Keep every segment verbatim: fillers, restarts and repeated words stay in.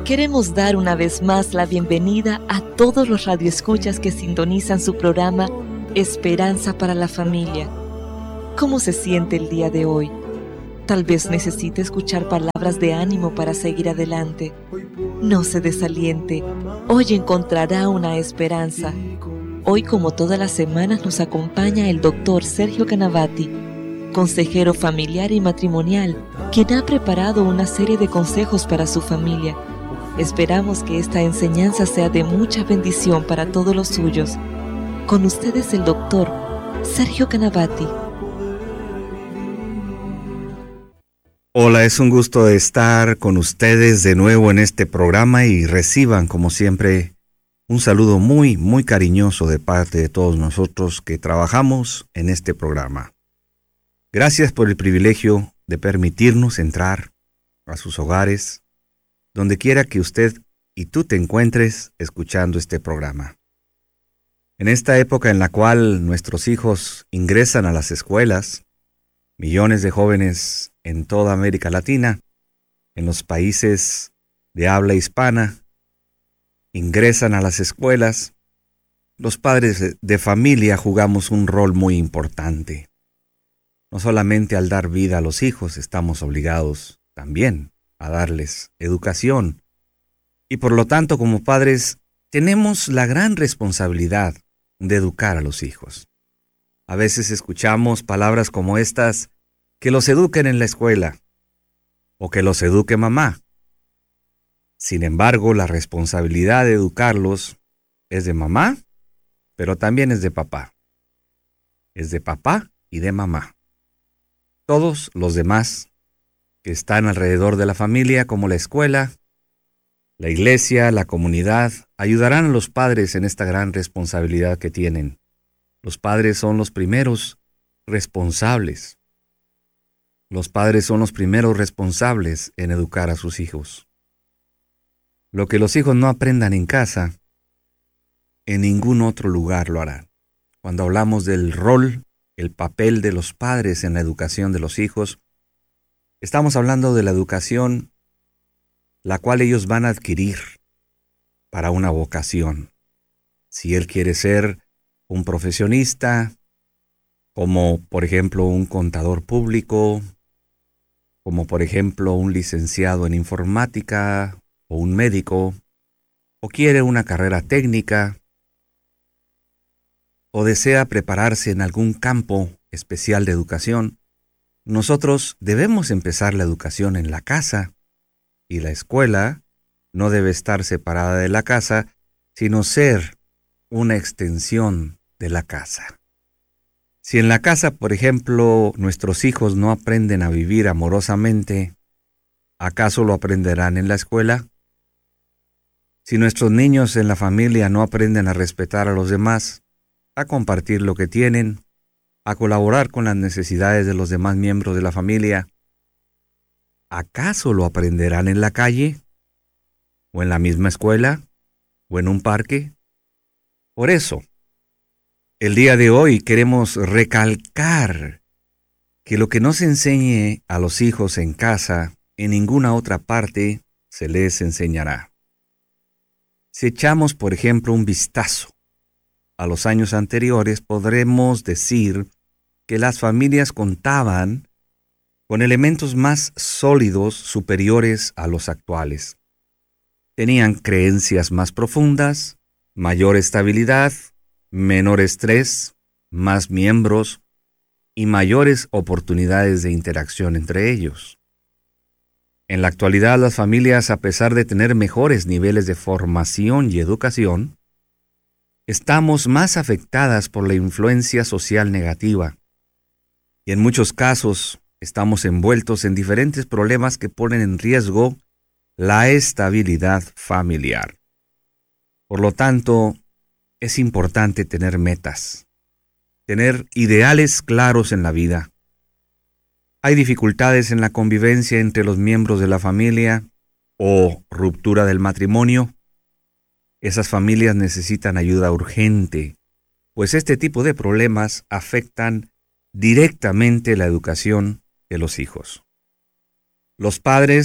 Queremos dar una vez más la bienvenida a todos los radioescuchas que sintonizan su programa Esperanza para la Familia. ¿Cómo se siente el día de hoy? Tal vez necesite escuchar palabras de ánimo para seguir adelante. No se desaliente. Hoy encontrará una esperanza. Hoy, como todas las semanas, nos acompaña el doctor Sergio Canavati, consejero familiar y matrimonial, quien ha preparado una serie de consejos para su familia. Esperamos que esta enseñanza sea de mucha bendición para todos los suyos. Con ustedes el doctor Sergio Canavati. Hola, es un gusto estar con ustedes de nuevo en este programa y reciban, como siempre, un saludo muy, muy cariñoso de parte de todos nosotros que trabajamos en este programa. Gracias por el privilegio de permitirnos entrar a sus hogares, donde quiera que usted y tú te encuentres escuchando este programa. En esta época en la cual nuestros hijos ingresan a las escuelas, millones de jóvenes en toda América Latina, en los países de habla hispana, ingresan a las escuelas, los padres de familia jugamos un rol muy importante. No solamente al dar vida a los hijos, estamos obligados también a darles educación. Y por lo tanto, como padres, tenemos la gran responsabilidad de educar a los hijos. A veces escuchamos palabras como estas, que los eduquen en la escuela, o que los eduque mamá. Sin embargo, la responsabilidad de educarlos es de mamá, pero también es de papá. Es de papá y de mamá. Todos los demás que están alrededor de la familia, como la escuela, la iglesia, la comunidad, ayudarán a los padres en esta gran responsabilidad que tienen. Los padres son los primeros responsables. Los padres son los primeros responsables en educar a sus hijos. Lo que los hijos no aprendan en casa, en ningún otro lugar lo harán. Cuando hablamos del rol, el papel de los padres en la educación de los hijos, estamos hablando de la educación la cual ellos van a adquirir para una vocación. Si él quiere ser un profesionista, como por ejemplo un contador público, como por ejemplo un licenciado en informática o un médico, o quiere una carrera técnica, o desea prepararse en algún campo especial de educación, nosotros debemos empezar la educación en la casa, y la escuela no debe estar separada de la casa, sino ser una extensión de la casa. Si en la casa, por ejemplo, nuestros hijos no aprenden a vivir amorosamente, ¿acaso lo aprenderán en la escuela? Si nuestros niños en la familia no aprenden a respetar a los demás, a compartir lo que tienen, a colaborar con las necesidades de los demás miembros de la familia, ¿acaso lo aprenderán en la calle? ¿O en la misma escuela? ¿O en un parque? Por eso, el día de hoy queremos recalcar que lo que no se enseñe a los hijos en casa, en ninguna otra parte se les enseñará. Si echamos, por ejemplo, un vistazo a los años anteriores, podremos decir que las familias contaban con elementos más sólidos superiores a los actuales. Tenían creencias más profundas, mayor estabilidad, menor estrés, más miembros y mayores oportunidades de interacción entre ellos. En la actualidad, las familias, a pesar de tener mejores niveles de formación y educación, estamos más afectadas por la influencia social negativa y en muchos casos estamos envueltos en diferentes problemas que ponen en riesgo la estabilidad familiar. Por lo tanto, es importante tener metas, tener ideales claros en la vida. Hay dificultades en la convivencia entre los miembros de la familia o ruptura del matrimonio. Esas familias necesitan ayuda urgente, pues este tipo de problemas afectan directamente la educación de los hijos. Los padres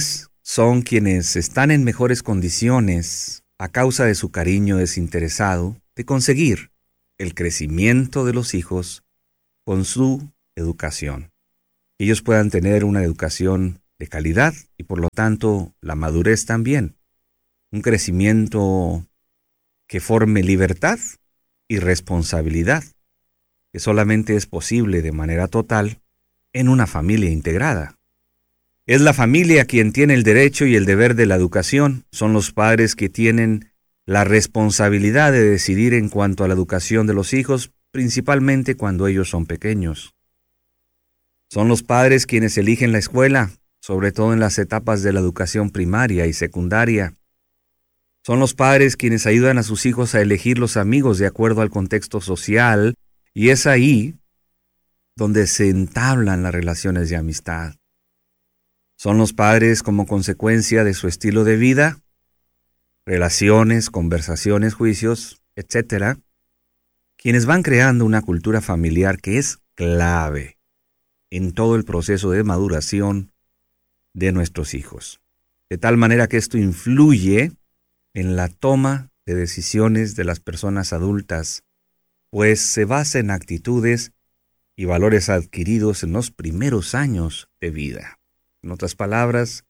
son quienes están en mejores condiciones, a causa de su cariño desinteresado, de conseguir el crecimiento de los hijos con su educación. Que ellos puedan tener una educación de calidad y por lo tanto la madurez también. Un crecimiento que forme libertad y responsabilidad, que solamente es posible de manera total en una familia integrada. Es la familia quien tiene el derecho y el deber de la educación. Son los padres que tienen la responsabilidad de decidir en cuanto a la educación de los hijos, principalmente cuando ellos son pequeños. Son los padres quienes eligen la escuela, sobre todo en las etapas de la educación primaria y secundaria. Son los padres quienes ayudan a sus hijos a elegir los amigos de acuerdo al contexto social, y es ahí donde se entablan las relaciones de amistad. Son los padres como consecuencia de su estilo de vida, relaciones, conversaciones, juicios, etcétera, quienes van creando una cultura familiar que es clave en todo el proceso de maduración de nuestros hijos. De tal manera que esto influye en la toma de decisiones de las personas adultas, pues se basa en actitudes y valores adquiridos en los primeros años de vida. En otras palabras,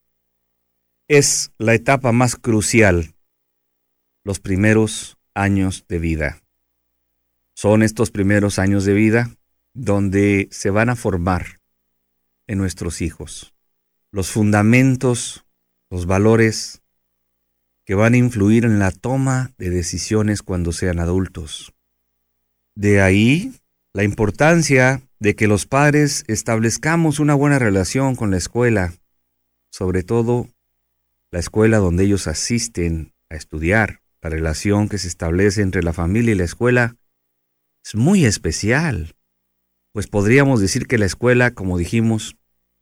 es la etapa más crucial, los primeros años de vida. Son estos primeros años de vida donde se van a formar en nuestros hijos los fundamentos, los valores que van a influir en la toma de decisiones cuando sean adultos. De ahí la importancia de que los padres establezcamos una buena relación con la escuela, sobre todo la escuela donde ellos asisten a estudiar. La relación que se establece entre la familia y la escuela es muy especial, pues podríamos decir que la escuela, como dijimos,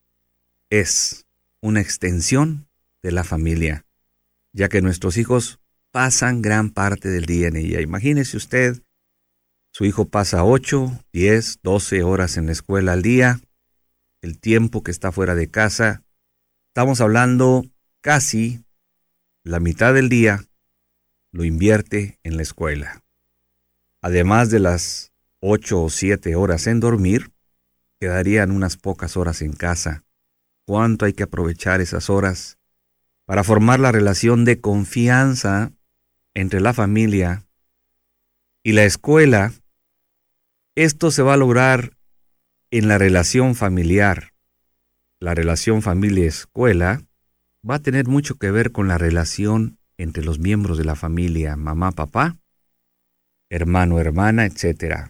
es una extensión de la familia, ya que nuestros hijos pasan gran parte del día en ella. Imagínese usted, su hijo pasa ocho, diez, doce horas en la escuela al día, el tiempo que está fuera de casa. Estamos hablando casi la mitad del día lo invierte en la escuela. Además de las ocho o siete horas en dormir, quedarían unas pocas horas en casa. ¿Cuánto hay que aprovechar esas horas para formar la relación de confianza entre la familia y la escuela? Esto se va a lograr en la relación familiar. La relación familia-escuela va a tener mucho que ver con la relación entre los miembros de la familia, mamá, papá, hermano, hermana, etcétera.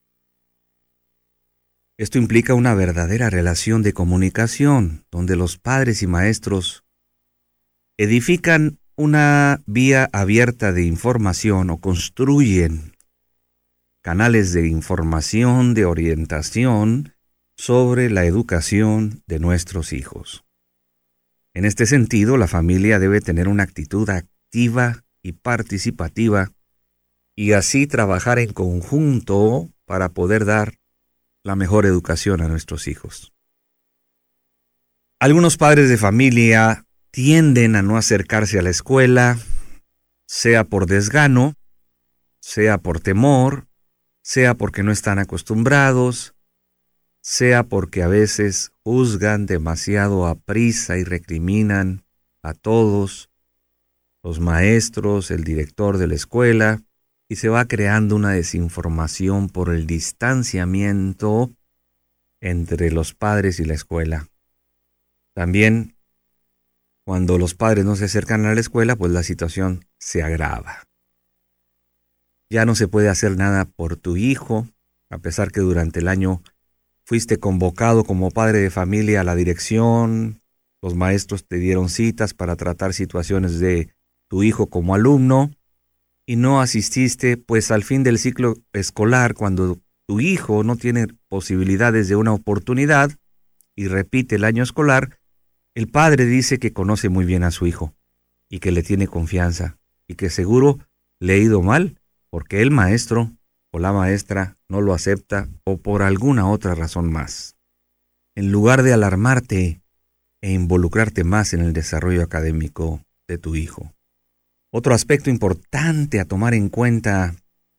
Esto implica una verdadera relación de comunicación, donde los padres y maestros edifican una vía abierta de información o construyen canales de información, de orientación sobre la educación de nuestros hijos. En este sentido, la familia debe tener una actitud activa y participativa y así trabajar en conjunto para poder dar la mejor educación a nuestros hijos. Algunos padres de familia tienden a no acercarse a la escuela, sea por desgano, sea por temor, sea porque no están acostumbrados, sea porque a veces juzgan demasiado a prisa y recriminan a todos, los maestros, el director de la escuela, y se va creando una desinformación por el distanciamiento entre los padres y la escuela. También, cuando los padres no se acercan a la escuela, pues la situación se agrava. Ya no se puede hacer nada por tu hijo, a pesar que durante el año fuiste convocado como padre de familia a la dirección, los maestros te dieron citas para tratar situaciones de tu hijo como alumno, y no asististe, pues al fin del ciclo escolar, cuando tu hijo no tiene posibilidades de una oportunidad y repite el año escolar, el padre dice que conoce muy bien a su hijo y que le tiene confianza y que seguro le ha ido mal porque el maestro o la maestra no lo acepta o por alguna otra razón más. En lugar de alarmarte e involucrarte más en el desarrollo académico de tu hijo. Otro aspecto importante a tomar en cuenta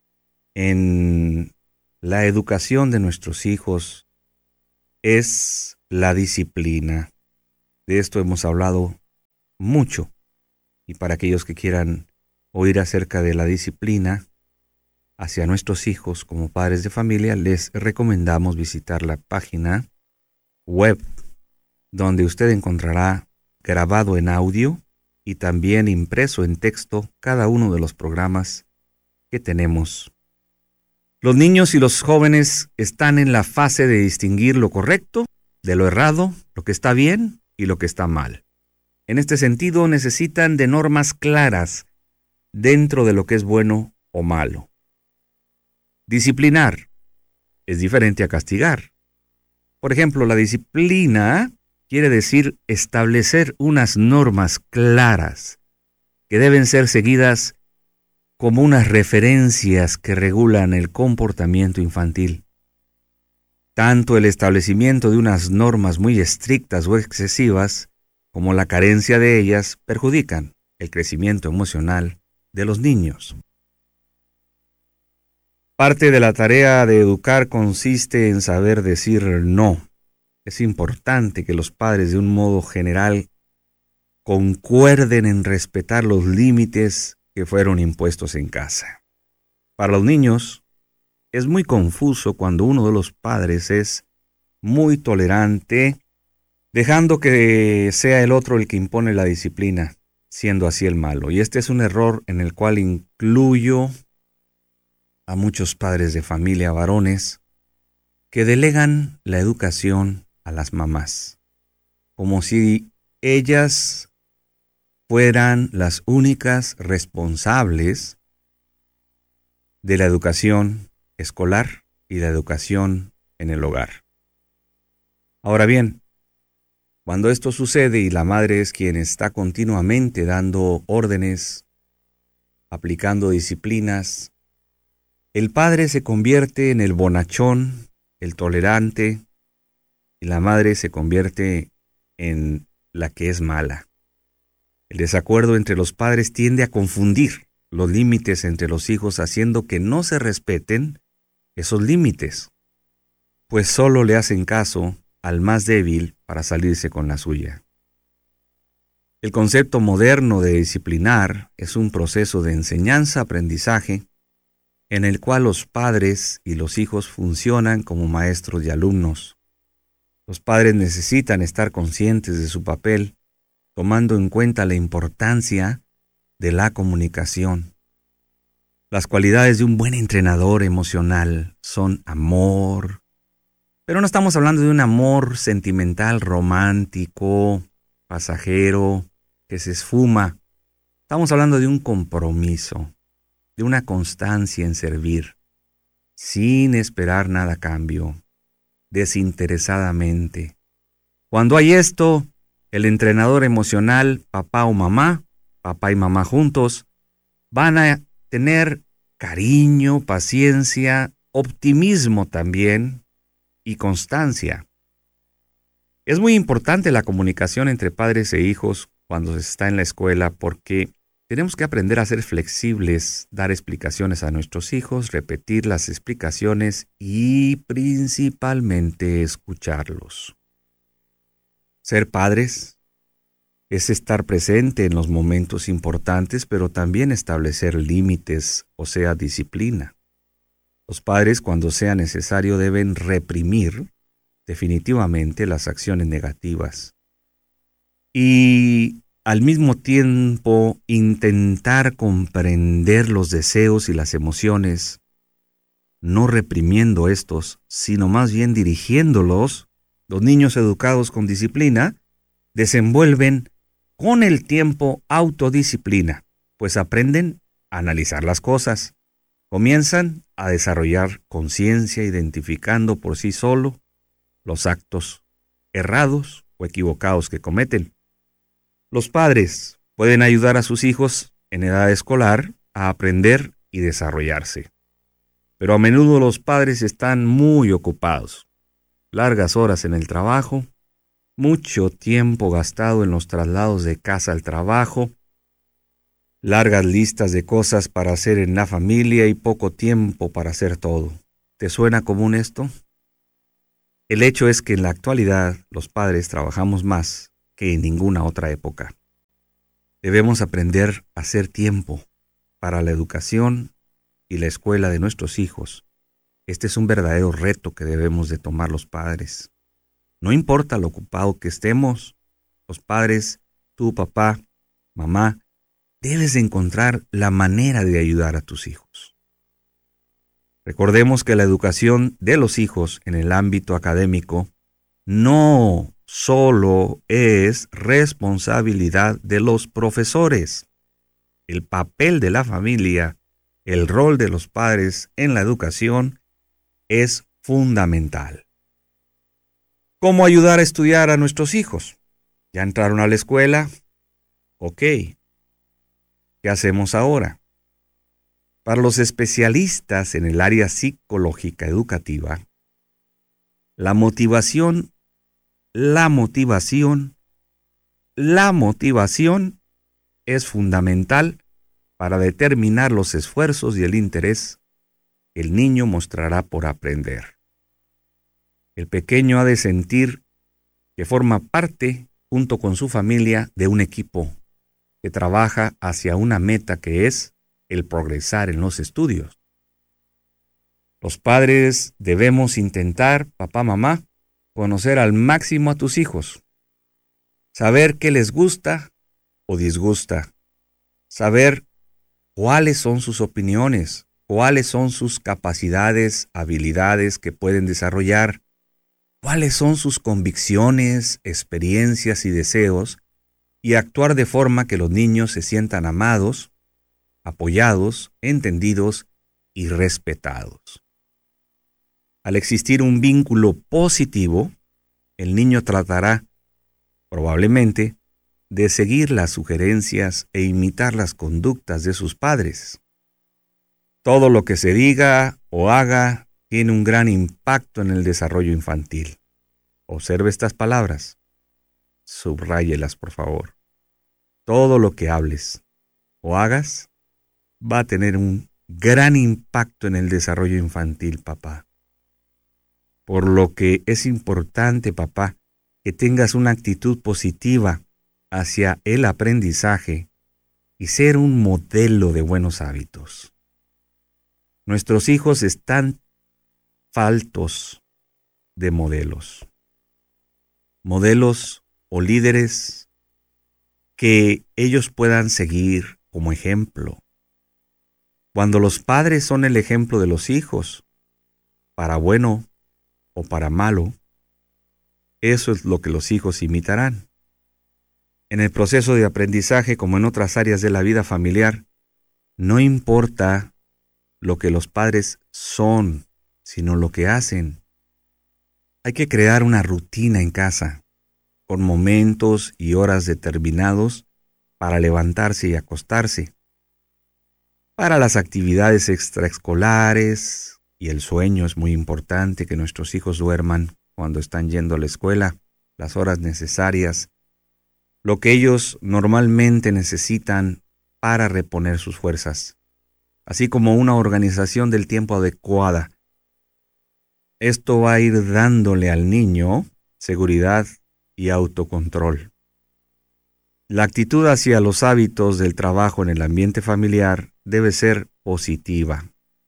en la educación de nuestros hijos es la disciplina. De esto hemos hablado mucho, y para aquellos que quieran oír acerca de la disciplina hacia nuestros hijos como padres de familia, les recomendamos visitar la página web, donde usted encontrará grabado en audio y también impreso en texto cada uno de los programas que tenemos. Los niños y los jóvenes están en la fase de distinguir lo correcto de lo errado, lo que está bien y lo que está mal. En este sentido, necesitan de normas claras dentro de lo que es bueno o malo. Disciplinar es diferente a castigar. Por ejemplo, la disciplina quiere decir establecer unas normas claras que deben ser seguidas como unas referencias que regulan el comportamiento infantil. Tanto el establecimiento de unas normas muy estrictas o excesivas como la carencia de ellas perjudican el crecimiento emocional de los niños. Parte de la tarea de educar consiste en saber decir no. Es importante que los padres de un modo general concuerden en respetar los límites que fueron impuestos en casa. Para los niños es muy confuso cuando uno de los padres es muy tolerante, dejando que sea el otro el que impone la disciplina, siendo así el malo. Y este es un error en el cual incluyo a muchos padres de familia varones que delegan la educación a las mamás, como si ellas fueran las únicas responsables de la educación escolar y la educación en el hogar. Ahora bien, cuando esto sucede y la madre es quien está continuamente dando órdenes, aplicando disciplinas, el padre se convierte en el bonachón, el tolerante, y la madre se convierte en la que es mala. El desacuerdo entre los padres tiende a confundir los límites entre los hijos, haciendo que no se respeten esos límites, pues solo le hacen caso al más débil para salirse con la suya. El concepto moderno de disciplinar es un proceso de enseñanza-aprendizaje en el cual los padres y los hijos funcionan como maestros y alumnos. Los padres necesitan estar conscientes de su papel, tomando en cuenta la importancia de la comunicación. Las cualidades de un buen entrenador emocional son amor, pero no estamos hablando de un amor sentimental, romántico, pasajero, que se esfuma. Estamos hablando de un compromiso, de una constancia en servir, sin esperar nada a cambio, desinteresadamente. Cuando hay esto, el entrenador emocional, papá o mamá, papá y mamá juntos, van a tener cariño, paciencia, optimismo también y constancia. Es muy importante la comunicación entre padres e hijos cuando se está en la escuela, porque tenemos que aprender a ser flexibles, dar explicaciones a nuestros hijos, repetir las explicaciones y principalmente escucharlos. Ser padres es estar presente en los momentos importantes, pero también establecer límites, o sea, disciplina. Los padres, cuando sea necesario, deben reprimir definitivamente las acciones negativas y al mismo tiempo intentar comprender los deseos y las emociones, no reprimiendo estos, sino más bien dirigiéndolos. Los niños educados con disciplina desenvuelven con el tiempo autodisciplina, pues aprenden a analizar las cosas. Comienzan a desarrollar conciencia, identificando por sí solo los actos errados o equivocados que cometen. Los padres pueden ayudar a sus hijos en edad escolar a aprender y desarrollarse, pero a menudo los padres están muy ocupados, largas horas en el trabajo, mucho tiempo gastado en los traslados de casa al trabajo, largas listas de cosas para hacer en la familia y poco tiempo para hacer todo. ¿Te suena común esto? El hecho es que en la actualidad los padres trabajamos más que en ninguna otra época. Debemos aprender a hacer tiempo para la educación y la escuela de nuestros hijos. Este es un verdadero reto que debemos de tomar los padres. No importa lo ocupado que estemos, los padres, tú, papá, mamá, debes de encontrar la manera de ayudar a tus hijos. Recordemos que la educación de los hijos en el ámbito académico no solo es responsabilidad de los profesores. El papel de la familia, el rol de los padres en la educación es fundamental. ¿Cómo ayudar a estudiar a nuestros hijos? ¿Ya entraron a la escuela? Ok. ¿Qué hacemos ahora? Para los especialistas en el área psicológica educativa, la motivación, la motivación, la motivación es fundamental para determinar los esfuerzos y el interés que el niño mostrará por aprender. El pequeño ha de sentir que forma parte, junto con su familia, de un equipo que trabaja hacia una meta que es el progresar en los estudios. Los padres debemos intentar, papá, mamá, conocer al máximo a tus hijos, saber qué les gusta o disgusta, saber cuáles son sus opiniones, cuáles son sus capacidades, habilidades que pueden desarrollar, cuáles son sus convicciones, experiencias y deseos, y actuar de forma que los niños se sientan amados, apoyados, entendidos y respetados. Al existir un vínculo positivo, el niño tratará, probablemente, de seguir las sugerencias e imitar las conductas de sus padres. Todo lo que se diga o haga tiene un gran impacto en el desarrollo infantil. Observe estas palabras. Subráyelas, por favor. Todo lo que hables o hagas va a tener un gran impacto en el desarrollo infantil, papá. Por lo que es importante, papá, que tengas una actitud positiva hacia el aprendizaje y ser un modelo de buenos hábitos. Nuestros hijos están faltos de modelos. Modelos o líderes que ellos puedan seguir como ejemplo. Cuando los padres son el ejemplo de los hijos, para bueno o para malo, eso es lo que los hijos imitarán. En el proceso de aprendizaje, como en otras áreas de la vida familiar, no importa lo que los padres son, sino lo que hacen. Hay que crear una rutina en casa, con momentos y horas determinados para levantarse y acostarse, para las actividades extraescolares, y el sueño es muy importante, que nuestros hijos duerman cuando están yendo a la escuela, las horas necesarias, lo que ellos normalmente necesitan para reponer sus fuerzas, así como una organización del tiempo adecuada. Esto va a ir dándole al niño seguridad y autocontrol. La actitud hacia los hábitos del trabajo en el ambiente familiar debe ser positiva.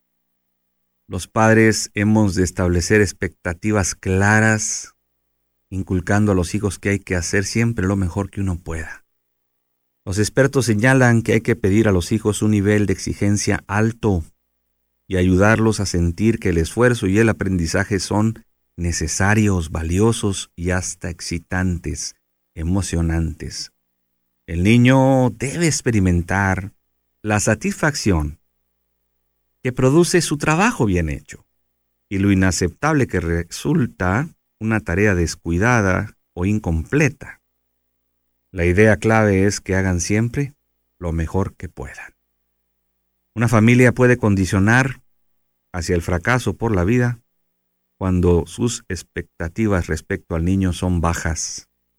Los padres hemos de establecer expectativas claras, inculcando a los hijos que hay que hacer siempre lo mejor que uno pueda. Los expertos señalan que hay que pedir a los hijos un nivel de exigencia alto y ayudarlos a sentir que el esfuerzo y el aprendizaje son necesarios, valiosos y hasta excitantes, emocionantes. El niño debe experimentar la satisfacción que produce su trabajo bien hecho y lo inaceptable que resulta una tarea descuidada o incompleta. La idea clave es que hagan siempre lo mejor que puedan. Una familia puede condicionar hacia el fracaso por la vida cuando sus expectativas respecto al niño son bajas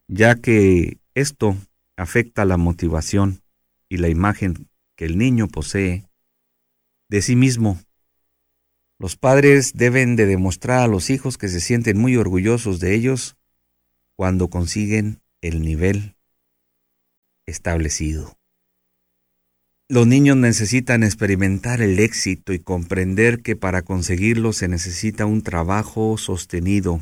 ya que esto afecta la motivación y la imagen que el niño posee de sí mismo. Los padres deben de demostrar a los hijos que se sienten muy orgullosos de ellos cuando consiguen el nivel establecido. Los niños necesitan experimentar el éxito y comprender que para conseguirlo se necesita un trabajo sostenido.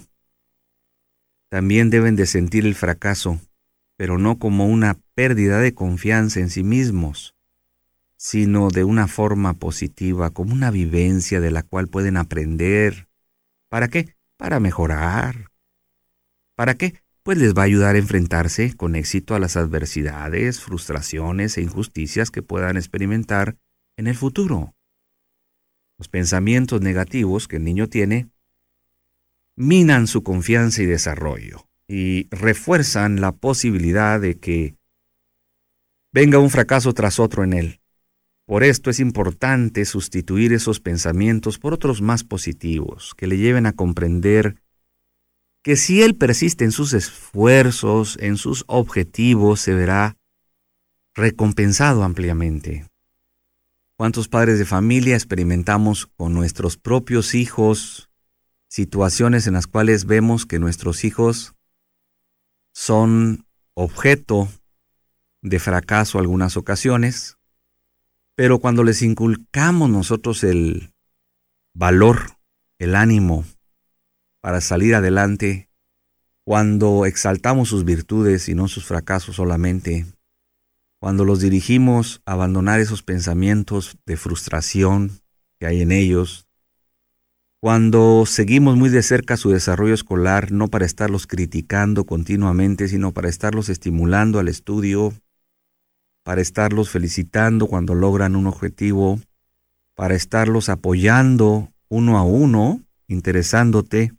También deben de sentir el fracaso, pero no como una pérdida de confianza en sí mismos, sino de una forma positiva, como una vivencia de la cual pueden aprender. ¿Para qué? Para mejorar. ¿Para qué? Pues les va a ayudar a enfrentarse con éxito a las adversidades, frustraciones e injusticias que puedan experimentar en el futuro. Los pensamientos negativos que el niño tiene minan su confianza y desarrollo y refuerzan la posibilidad de que venga un fracaso tras otro en él. Por esto es importante sustituir esos pensamientos por otros más positivos, que le lleven a comprender que si él persiste en sus esfuerzos, en sus objetivos, se verá recompensado ampliamente. ¿Cuántos padres de familia experimentamos con nuestros propios hijos situaciones en las cuales vemos que nuestros hijos son objeto de fracaso algunas ocasiones, pero cuando les inculcamos nosotros el valor, el ánimo para salir adelante, cuando exaltamos sus virtudes y no sus fracasos solamente, cuando los dirigimos a abandonar esos pensamientos de frustración que hay en ellos, cuando seguimos muy de cerca su desarrollo escolar, no para estarlos criticando continuamente, sino para estarlos estimulando al estudio, para estarlos felicitando cuando logran un objetivo, para estarlos apoyando uno a uno, interesándote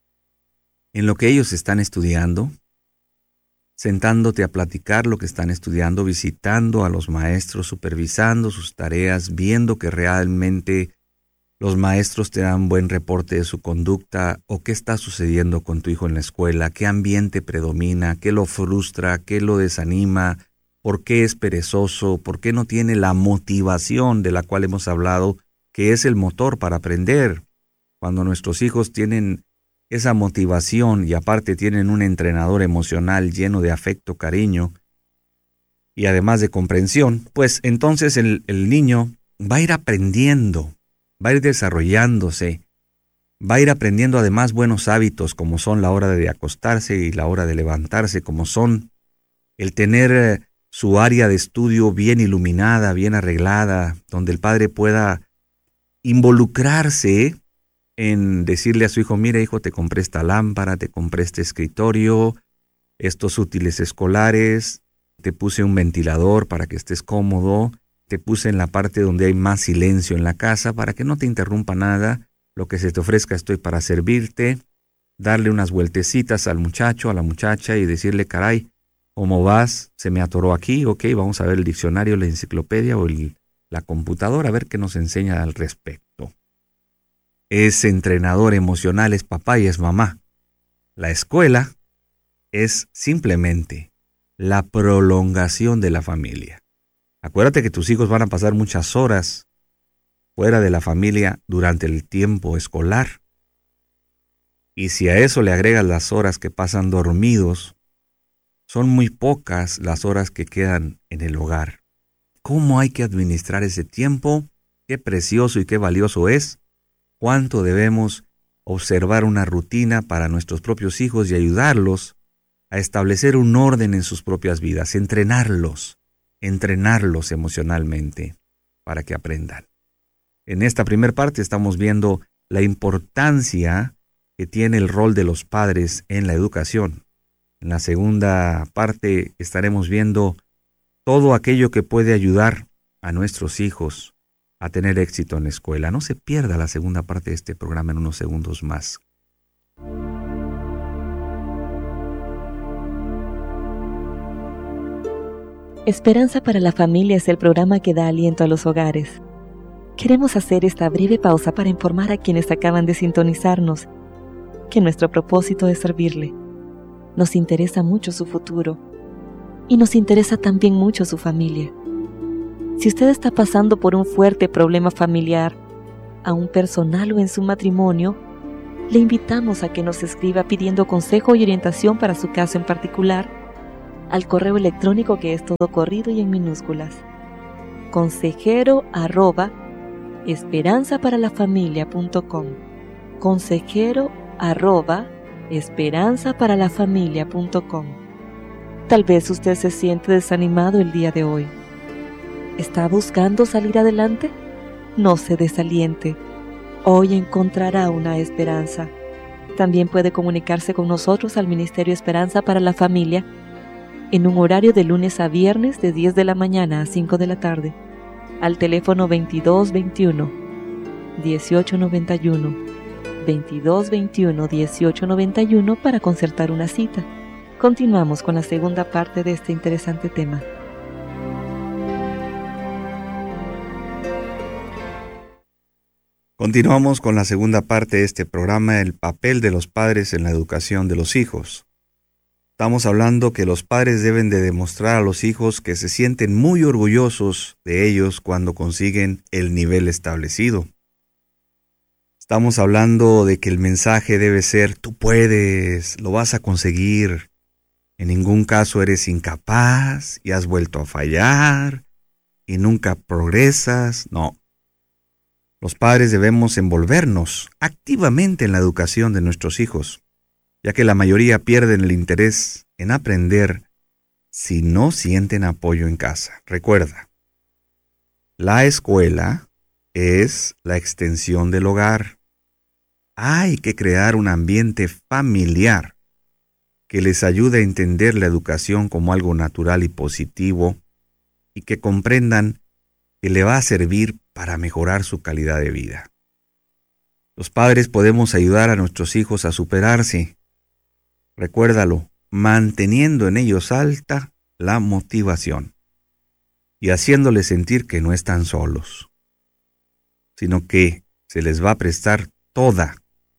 en lo que ellos están estudiando, sentándote a platicar lo que están estudiando, visitando a los maestros, supervisando sus tareas, viendo que realmente los maestros te dan buen reporte de su conducta o qué está sucediendo con tu hijo en la escuela, qué ambiente predomina, qué lo frustra, qué lo desanima, por qué es perezoso, por qué no tiene la motivación de la cual hemos hablado, que es el motor para aprender. Cuando nuestros hijos tienen esa motivación y aparte tienen un entrenador emocional lleno de afecto, cariño y además de comprensión, pues entonces el, el niño va a ir aprendiendo, va a ir desarrollándose, va a ir aprendiendo además buenos hábitos como son la hora de acostarse y la hora de levantarse, como son el tener su área de estudio bien iluminada, bien arreglada, donde el padre pueda involucrarse en decirle a su hijo, mira hijo, te compré esta lámpara, te compré este escritorio, estos útiles escolares, te puse un ventilador para que estés cómodo, te puse en la parte donde hay más silencio en la casa para que no te interrumpa nada, lo que se te ofrezca estoy para servirte, darle unas vueltecitas al muchacho, a la muchacha y decirle, caray, ¿cómo vas? Se me atoró aquí, ok, vamos a ver el diccionario, la enciclopedia o el, la computadora, a ver qué nos enseña al respecto. Es entrenador emocional, es papá y es mamá. La escuela es simplemente la prolongación de la familia. Acuérdate que tus hijos van a pasar muchas horas fuera de la familia durante el tiempo escolar. Y si a eso le agregas las horas que pasan dormidos, son muy pocas las horas que quedan en el hogar. ¿Cómo hay que administrar ese tiempo? Qué precioso y qué valioso es. Cuánto debemos observar una rutina para nuestros propios hijos y ayudarlos a establecer un orden en sus propias vidas, entrenarlos, entrenarlos emocionalmente para que aprendan. En esta primera parte estamos viendo la importancia que tiene el rol de los padres en la educación. En la segunda parte estaremos viendo todo aquello que puede ayudar a nuestros hijos a tener éxito en la escuela. No se pierda la segunda parte de este programa en unos segundos más. Esperanza para la Familia es el programa que da aliento a los hogares. Queremos hacer esta breve pausa para informar a quienes acaban de sintonizarnos que nuestro propósito es servirle. Nos interesa mucho su futuro y nos interesa también mucho su familia. Si usted está pasando por un fuerte problema familiar, aún personal o en su matrimonio, le invitamos a que nos escriba pidiendo consejo y orientación para su caso en particular al correo electrónico que es todo corrido y en minúsculas. consejero arroba esperanza para la familia punto com. consejero arroba esperanza para la familia punto com. Tal vez usted se siente desanimado el día de hoy. ¿Está buscando salir adelante? No se desaliente. Hoy encontrará una esperanza. También puede comunicarse con nosotros al Ministerio Esperanza para la Familia en un horario de lunes a viernes de diez de la mañana a cinco de la tarde, al teléfono veintidós veintiuno, dieciocho noventa y uno, veintidós veintiuno, dieciocho noventa y uno para concertar una cita. Continuamos con la segunda parte de este interesante tema. Continuamos con la segunda parte de este programa, el papel de los padres en la educación de los hijos. Estamos hablando que los padres deben de demostrar a los hijos que se sienten muy orgullosos de ellos cuando consiguen el nivel establecido. Estamos hablando de que el mensaje debe ser: tú puedes, lo vas a conseguir. En ningún caso eres incapaz y has vuelto a fallar y nunca progresas. No. Los padres debemos envolvernos activamente en la educación de nuestros hijos, ya que la mayoría pierden el interés en aprender si no sienten apoyo en casa. Recuerda, la escuela es la extensión del hogar. Hay que crear un ambiente familiar que les ayude a entender la educación como algo natural y positivo y que comprendan que le va a servir para mejorar su calidad de vida. Los padres podemos ayudar a nuestros hijos a superarse. Recuérdalo, manteniendo en ellos alta la motivación y haciéndoles sentir que no están solos, sino que se les va a prestar toda,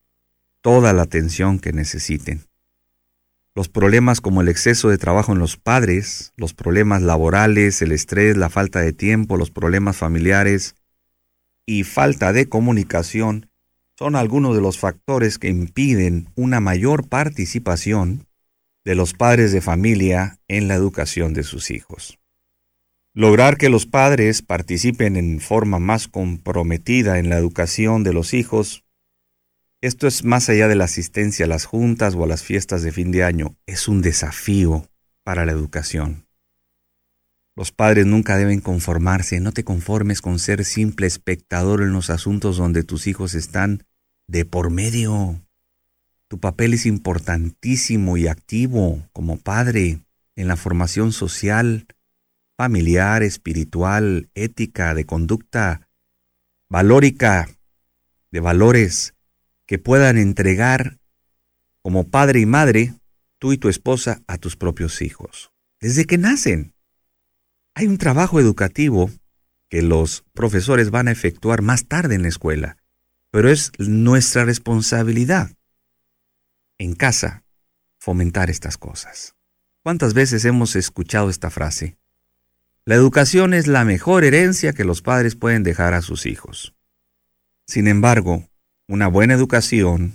toda la atención que necesiten. Los problemas como el exceso de trabajo en los padres, los problemas laborales, el estrés, la falta de tiempo, los problemas familiares y falta de comunicación son algunos de los factores que impiden una mayor participación de los padres de familia en la educación de sus hijos. Lograr que los padres participen en forma más comprometida en la educación de los hijos, esto es más allá de la asistencia a las juntas o a las fiestas de fin de año, es un desafío para la educación. Los padres nunca deben conformarse, no te conformes con ser simple espectador en los asuntos donde tus hijos están de por medio. Tu papel es importantísimo y activo como padre en la formación social, familiar, espiritual, ética, de conducta, valórica, de valores que puedan entregar como padre y madre, tú y tu esposa, a tus propios hijos, desde que nacen. Hay un trabajo educativo que los profesores van a efectuar más tarde en la escuela, pero es nuestra responsabilidad en casa fomentar estas cosas. ¿Cuántas veces hemos escuchado esta frase? La educación es la mejor herencia que los padres pueden dejar a sus hijos. Sin embargo, una buena educación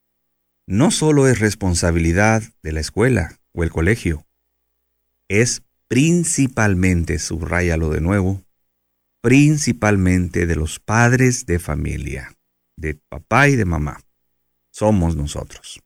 no solo es responsabilidad de la escuela o el colegio, es principalmente, subráyalo de nuevo, principalmente de los padres de familia, de papá y de mamá. Somos nosotros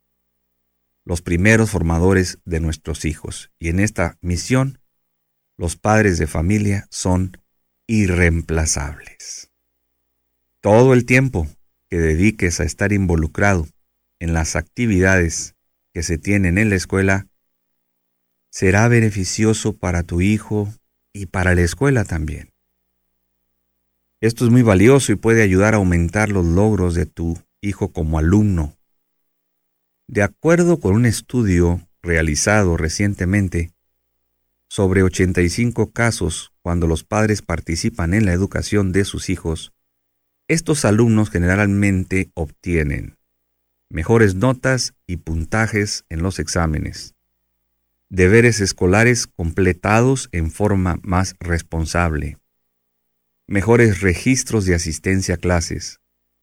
los primeros formadores de nuestros hijos, y en esta misión, los padres de familia son irreemplazables. Todo el tiempo que dediques a estar involucrado en las actividades que se tienen en la escuela será beneficioso para tu hijo y para la escuela también. Esto es muy valioso y puede ayudar a aumentar los logros de tu hijo como alumno. De acuerdo con un estudio realizado recientemente sobre ochenta y cinco casos cuando los padres participan en la educación de sus hijos, estos alumnos generalmente obtienen mejores notas y puntajes en los exámenes, deberes escolares completados en forma más responsable, mejores registros de asistencia a clases,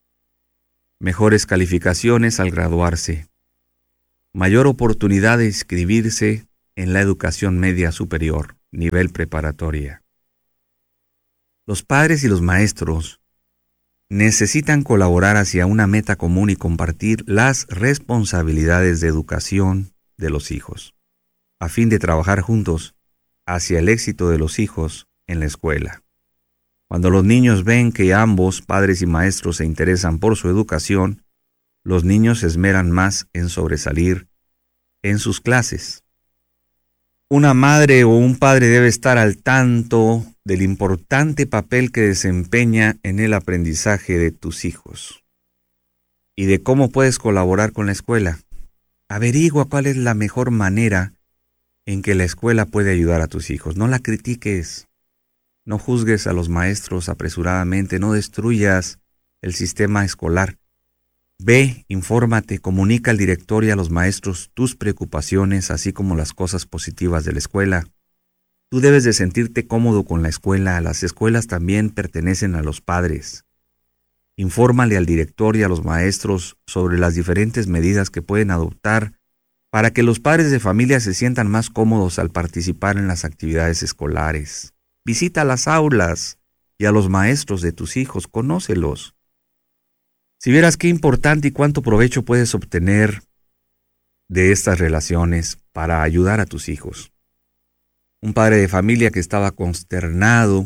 mejores calificaciones al graduarse, mayor oportunidad de inscribirse en la educación media superior, nivel preparatoria. Los padres y los maestros necesitan colaborar hacia una meta común y compartir las responsabilidades de educación de los hijos, a fin de trabajar juntos hacia el éxito de los hijos en la escuela. Cuando los niños ven que ambos, padres y maestros, se interesan por su educación, los niños se esmeran más en sobresalir en sus clases. Una madre o un padre debe estar al tanto del importante papel que desempeña en el aprendizaje de tus hijos y de cómo puedes colaborar con la escuela. Averigua cuál es la mejor manera en que la escuela puede ayudar a tus hijos. No la critiques. No juzgues a los maestros apresuradamente, no destruyas el sistema escolar. Ve, infórmate, comunica al director y a los maestros tus preocupaciones, así como las cosas positivas de la escuela. Tú debes de sentirte cómodo con la escuela. Las escuelas también pertenecen a los padres. Infórmale al director y a los maestros sobre las diferentes medidas que pueden adoptar para que los padres de familia se sientan más cómodos al participar en las actividades escolares. Visita las aulas y a los maestros de tus hijos, conócelos. Si vieras qué importante y cuánto provecho puedes obtener de estas relaciones para ayudar a tus hijos. Un padre de familia que estaba consternado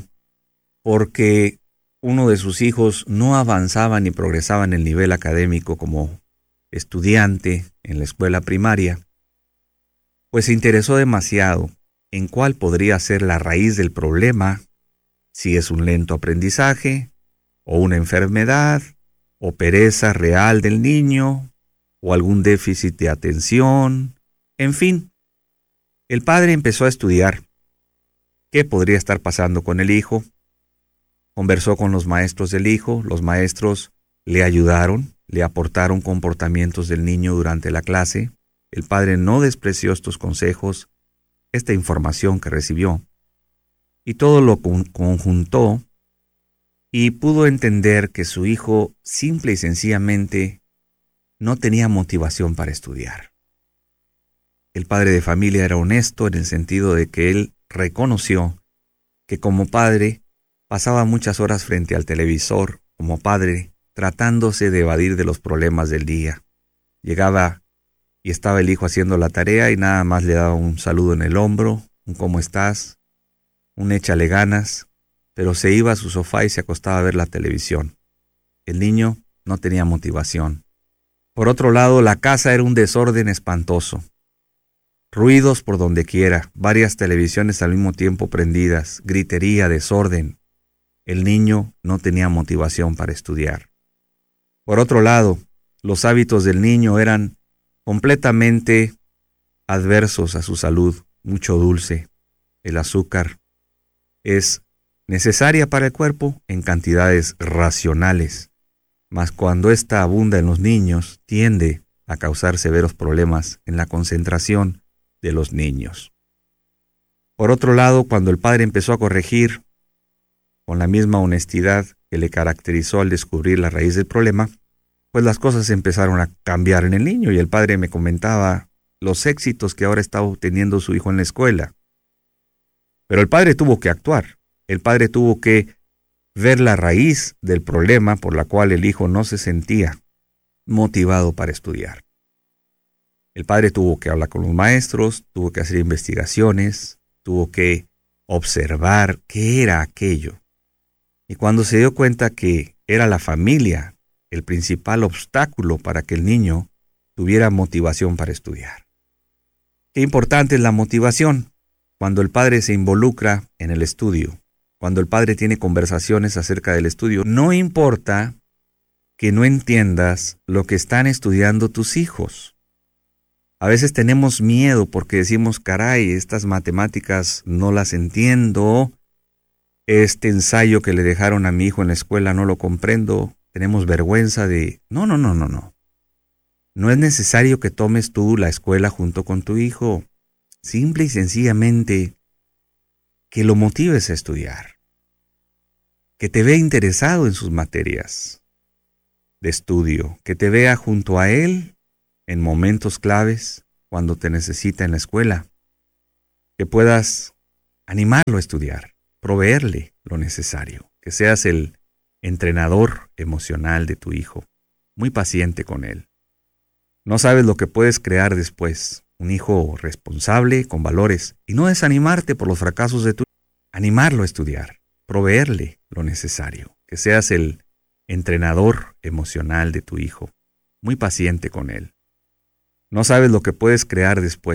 porque uno de sus hijos no avanzaba ni progresaba en el nivel académico como estudiante en la escuela primaria, pues se interesó demasiado en cuál podría ser la raíz del problema, si es un lento aprendizaje, o una enfermedad, o pereza real del niño, o algún déficit de atención, en fin. El padre empezó a estudiar qué podría estar pasando con el hijo. Conversó con los maestros del hijo, los maestros le ayudaron, le aportaron comportamientos del niño durante la clase. El padre no despreció estos consejos, esta información que recibió, y todo lo conjuntó y pudo entender que su hijo simple y sencillamente no tenía motivación para estudiar. El padre de familia era honesto en el sentido de que él reconoció que como padre pasaba muchas horas frente al televisor, como padre, tratándose de evadir de los problemas del día. Llegaba y estaba el hijo haciendo la tarea y nada más le daba un saludo en el hombro, un ¿cómo estás?, un échale ganas, pero se iba a su sofá y se acostaba a ver la televisión. El niño no tenía motivación. Por otro lado, la casa era un desorden espantoso. Ruidos por donde quiera, varias televisiones al mismo tiempo prendidas, gritería, desorden. El niño no tenía motivación para estudiar. Por otro lado, los hábitos del niño eran completamente adversos a su salud. Mucho dulce. El azúcar es necesaria para el cuerpo en cantidades racionales, mas cuando ésta abunda en los niños, tiende a causar severos problemas en la concentración de los niños. Por otro lado, cuando el padre empezó a corregir con la misma honestidad que le caracterizó al descubrir la raíz del problema, pues las cosas empezaron a cambiar en el niño y el padre me comentaba los éxitos que ahora estaba obteniendo su hijo en la escuela. Pero el padre tuvo que actuar. El padre tuvo que ver la raíz del problema por la cual el hijo no se sentía motivado para estudiar. El padre tuvo que hablar con los maestros, tuvo que hacer investigaciones, tuvo que observar qué era aquello. Y cuando se dio cuenta que era la familia el principal obstáculo para que el niño tuviera motivación para estudiar. Qué importante es la motivación cuando el padre se involucra en el estudio. Cuando el padre tiene conversaciones acerca del estudio, no importa que no entiendas lo que están estudiando tus hijos. A veces tenemos miedo porque decimos, caray, estas matemáticas no las entiendo, este ensayo que le dejaron a mi hijo en la escuela no lo comprendo, tenemos vergüenza de... No, no, no, no, no. No es necesario que tomes tú la escuela junto con tu hijo. Simple y sencillamente que lo motives a estudiar. Que te vea interesado en sus materias de estudio. Que te vea junto a él en momentos claves cuando te necesita en la escuela. Que puedas animarlo a estudiar, proveerle lo necesario. Que seas el entrenador emocional de tu hijo, muy paciente con él. No sabes lo que puedes crear después. Un hijo responsable, con valores, y no desanimarte por los fracasos de tu hijo. Animarlo a estudiar, proveerle lo necesario. Que seas el entrenador emocional de tu hijo, muy paciente con él. No sabes lo que puedes crear después.